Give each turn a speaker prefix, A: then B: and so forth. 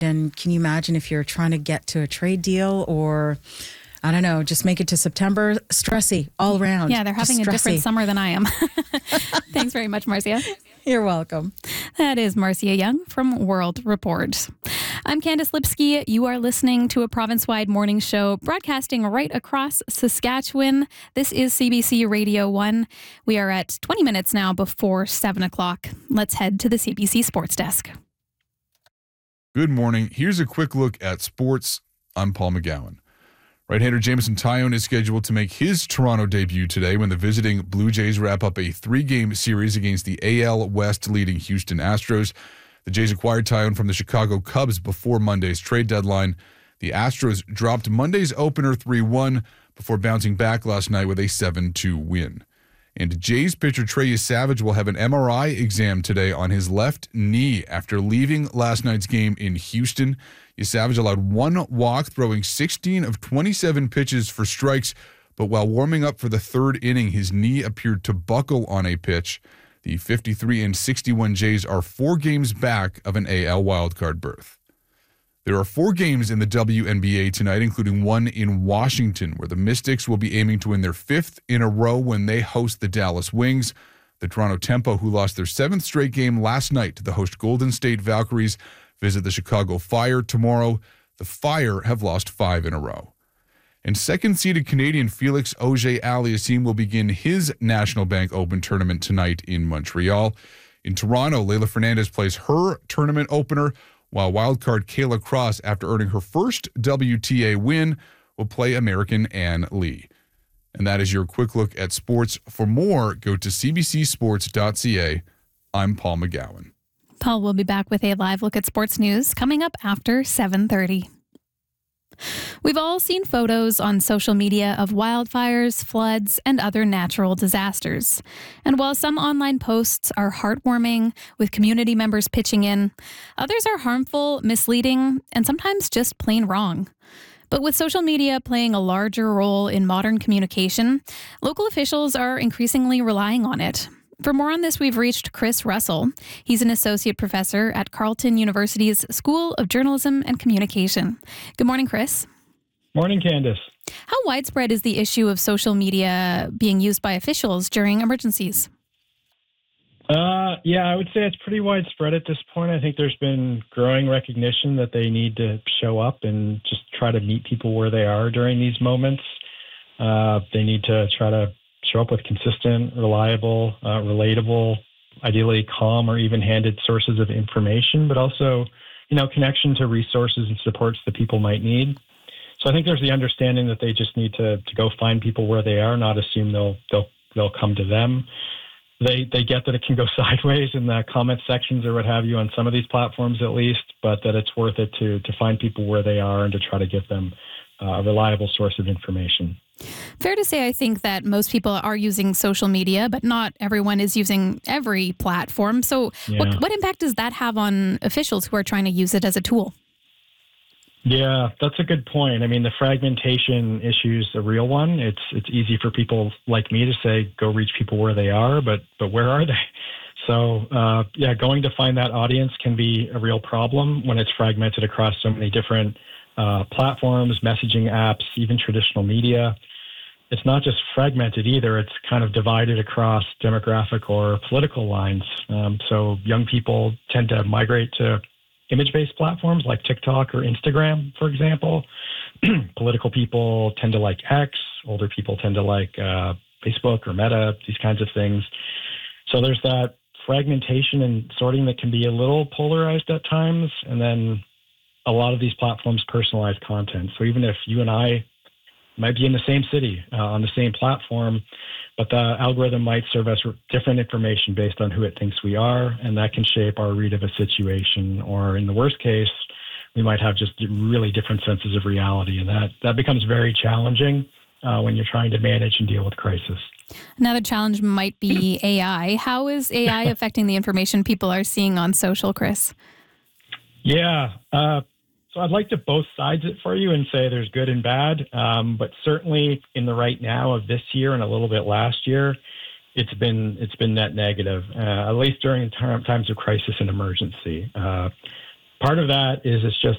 A: And can you imagine if you're trying to get to a trade deal or, I don't know, just make it to September? Stressy all around.
B: Yeah, they're having a different summer than I am. Thanks very much, Marcia.
A: You're welcome.
B: That is Marcia Young from World Report. I'm Candice Lipsky. You are listening to a province-wide morning show broadcasting right across Saskatchewan. This is CBC Radio 1. We are at 20 minutes now before 7 o'clock. Let's head to the CBC Sports Desk.
C: Good morning. Here's a quick look at sports. I'm Paul McGowan. Right-hander Jameson Taillon is scheduled to make his Toronto debut today when the visiting Blue Jays wrap up a 3-game series against the AL West leading Houston Astros. The Jays acquired Taillon from the Chicago Cubs before Monday's trade deadline. The Astros dropped Monday's opener 3-1 before bouncing back last night with a 7-2 win. And Jays pitcher Trey Savage will have an MRI exam today on his left knee after leaving last night's game in Houston. Savage allowed one walk, throwing 16 of 27 pitches for strikes, but while warming up for the third inning, his knee appeared to buckle on a pitch. The 53-61 Jays are 4 games back of an AL wildcard berth. There are 4 games in the WNBA tonight, including one in Washington, where the Mystics will be aiming to win their 5th in a row when they host the Dallas Wings. The Toronto Tempo, who lost their 7th straight game last night to the host Golden State Valkyries, visit the Chicago Fire tomorrow. The Fire have lost 5 in a row. And second-seeded Canadian Felix Auger-Aliassime will begin his National Bank Open tournament tonight in Montreal. In Toronto, Leylah Fernandez plays her tournament opener, while wildcard Kayla Cross, after earning her first WTA win, will play American Ann Lee. And that is your quick look at sports. For more, go to cbcsports.ca. I'm Paul McGowan.
B: Paul will be back with a live look at sports news coming up after 7:30. We've all seen photos on social media of wildfires, floods, and other natural disasters. And while some online posts are heartwarming, with community members pitching in, others are harmful, misleading, and sometimes just plain wrong. But with social media playing a larger role in modern communication, local officials are increasingly relying on it. For more on this, we've reached Chris Russell. He's an associate professor at Carleton University's School of Journalism and Communication. Good morning, Chris.
D: Morning, Candice.
B: How widespread is the issue of social media being used by officials during emergencies?
D: Yeah, I would say it's pretty widespread at this point. I think there's been growing recognition that they need to show up and just try to meet people where they are during these moments. They need to try to show up with consistent, reliable, relatable, ideally calm or even-handed sources of information, but also, connection to resources and supports that people might need. So I think there's the understanding that they just need to go find people where they are, not assume they'll come to them. They get that it can go sideways in the comment sections or what have you on some of these platforms at least, but that it's worth it to find people where they are and to try to give them a reliable source of information.
B: Fair to say, I think that most people are using social media, but not everyone is using every platform. So what impact does that have on officials who are trying to use it as a tool?
D: Yeah, that's a good point. I mean, the fragmentation issue is a real one. It's easy for people like me to say, go reach people where they are, but where are they? So, going to find that audience can be a real problem when it's fragmented across so many different platforms, messaging apps, even traditional media. It's not just fragmented either. It's kind of divided across demographic or political lines. So young people tend to migrate to image-based platforms like TikTok or Instagram, for example. Political people tend to like X. Older people tend to like Facebook or Meta, these kinds of things. So there's that fragmentation and sorting that can be a little polarized at times. And then a lot of these platforms personalize content. So even if you and I might be in the same city on the same platform, but the algorithm might serve us different information based on who it thinks we are, and that can shape our read of a situation. Or in the worst case, we might have just really different senses of reality, and that becomes very challenging when you're trying to manage and deal with crisis.
B: Another challenge might be AI. How is AI affecting the information people are seeing on social, Chris?
D: Yeah. So I'd like to both sides it for you and say there's good and bad, but certainly in the right now of this year and a little bit last year, it's been net negative, at least during times of crisis and emergency. Part of that is it's just